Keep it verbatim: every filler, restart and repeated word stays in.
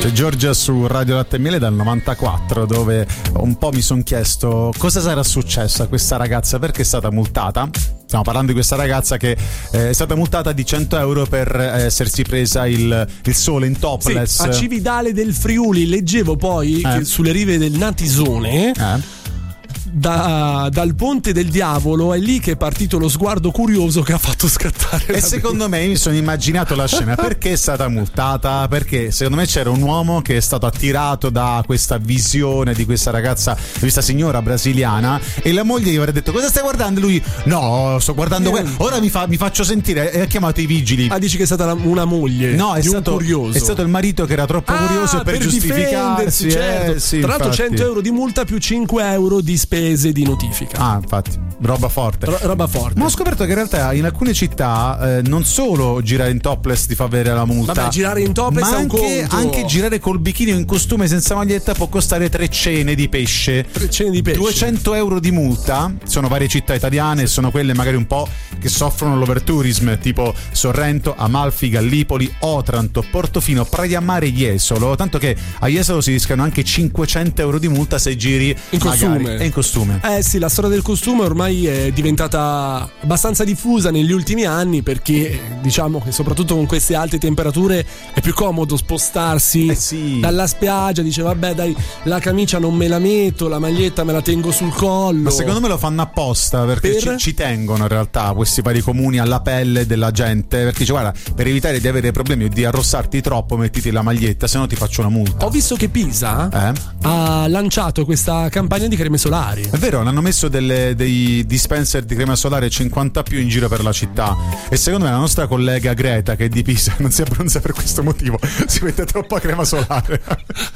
C'è Giorgia su Radio Latte e Miele dal novantaquattro, dove un po' mi sono chiesto cosa sarà successo a questa ragazza, perché è stata multata. Stiamo parlando di questa ragazza che eh, è stata multata di cento euro per eh, essersi presa il, il sole in topless. Sì, a Cividale del Friuli. Leggevo poi eh. che sulle rive del Natisone eh. Da, dal Ponte del Diavolo è lì che è partito lo sguardo curioso che ha fatto scattare. E secondo me mi sono immaginato la scena. Perché è stata multata? Perché secondo me c'era un uomo che è stato attirato da questa visione di questa ragazza, di questa signora brasiliana, e la moglie gli avrebbe detto: cosa stai guardando? E lui: no, sto guardando que- ora mi, fa, mi faccio sentire. E ha chiamato i vigili. Ah, dici che è stata una moglie? No, è di stato, un curioso. è stato il marito che era troppo ah, curioso per, per giustificarsi, certo. eh, sì, tra l'altro infatti. cento euro di multa più cinque euro di spese di notifica. Ah, infatti, roba forte. R- roba forte. Ma ho scoperto che in realtà in alcune città eh, non solo girare in topless ti fa avere la multa. Vabbè, girare in topless ma è un anche, conto. anche girare col bikini o in costume senza maglietta può costare tre cene di pesce. Tre cene di pesce. duecento euro di multa. Sono varie città italiane, sono quelle magari un po' che soffrono l'overtourism, tipo Sorrento, Amalfi, Gallipoli, Otranto, Portofino, Praia Mare, Jesolo. Tanto che a Jesolo si rischiano anche cinquecento euro di multa se giri in costume. Magari, in costume. Eh sì, la storia del costume ormai è diventata abbastanza diffusa negli ultimi anni, perché diciamo che soprattutto con queste alte temperature è più comodo spostarsi eh sì. dalla spiaggia. Dice vabbè dai, la camicia non me la metto, la maglietta me la tengo sul collo. Ma secondo me lo fanno apposta, perché per? ci, ci tengono in realtà questi vari comuni alla pelle della gente, perché dice guarda, per evitare di avere problemi o di arrossarti troppo mettiti la maglietta, se no ti faccio una multa. Ho visto che Pisa eh? ha lanciato questa campagna di creme solari. È vero, hanno messo delle, dei dispenser di crema solare cinquanta più in giro per la città, e secondo me la nostra collega Greta, che è di Pisa, non si abbronza per questo motivo, si mette troppa crema solare.